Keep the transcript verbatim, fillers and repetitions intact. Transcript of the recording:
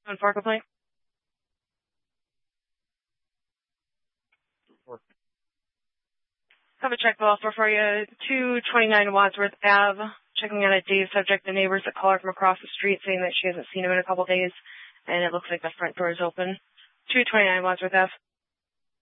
On for complaint. Have a check bill offer for you. two twenty-nine Wadsworth Avenue. Checking on a dazed subject. The neighbors that call her from across the street saying that she hasn't seen him in a couple days, and it looks like the front door is open. two twenty-nine Wadsworth Avenue.